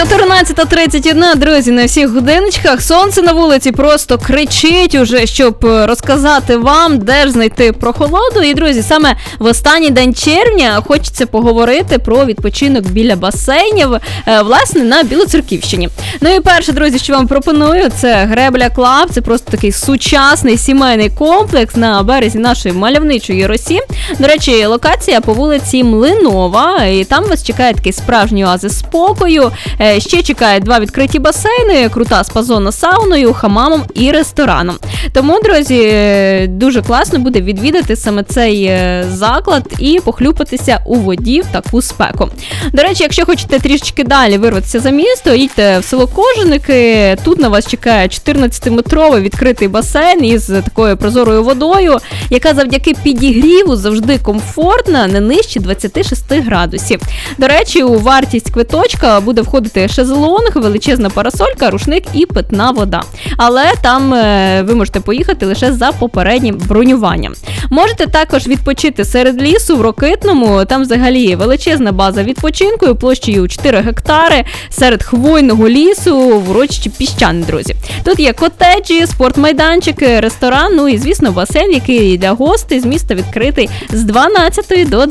14:31, друзі, на всіх годиночках. Сонце на вулиці просто кричить уже, щоб розказати вам, де ж знайти прохолоду. І, друзі, саме в останній день червня хочеться поговорити про відпочинок біля басейнів, власне, на Білоцерківщині. Ну і перше, друзі, що вам пропоную, це Гребля Клаб. Це просто такий сучасний сімейний комплекс на березі нашої мальовничої Росі. До речі, локація по вулиці Млинова, і там вас чекає такий справжній оазис спокою. Ще чекають 2 відкриті басейни, крута спа-зона з сауною, хамамом і рестораном. Тому, друзі, дуже класно буде відвідати саме цей заклад і похлюпатися у воді в таку спеку. До речі, якщо хочете трішечки далі вирватися за місто, їдьте в село Коженики. Тут на вас чекає 14-метровий відкритий басейн із такою прозорою водою, яка завдяки підігріву завжди комфортна, не нижче 26 градусів. До речі, у вартість квиточка буде входити шезлонг, величезна парасолька, рушник і питна вода. Але там ви можете поїхати лише за попереднім бронюванням. Можете також відпочити серед лісу в Рокитному. Там взагалі величезна база відпочинку площею 4 гектари серед хвойного лісу в урочищі Піщани, друзі. Тут є котеджі, спортмайданчики, ресторан, ну і, звісно, басейн, який для гостей з міста відкритий з 12 до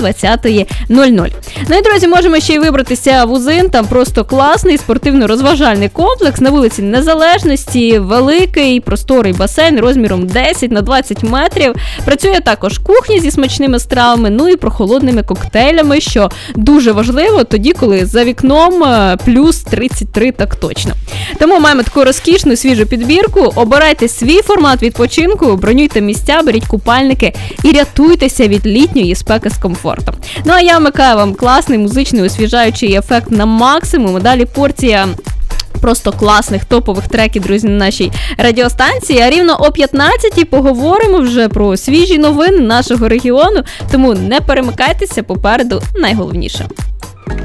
20:00. Ну і, друзі, можемо ще й вибратися в Узин, там просто класний спортивно-розважальний комплекс на вулиці Незалежності, великий, просторий басейн розміром 10 на 20 метрів. Працює також кухня зі смачними стравами, ну і прохолодними коктейлями, що дуже важливо тоді, коли за вікном плюс 33, так точно. Тому маємо таку розкішну свіжу підбірку. Обирайте свій формат відпочинку, бронюйте місця, беріть купальники і рятуйтеся від літньої спеки з комфортом. Ну а я вмикаю вам класний музичний освіжаючий ефект на максимум. Далі порція просто класних топових треків, друзі, на нашій радіостанції. А рівно о 15-й поговоримо вже про свіжі новини нашого регіону. Тому не перемикайтеся, попереду найголовніше.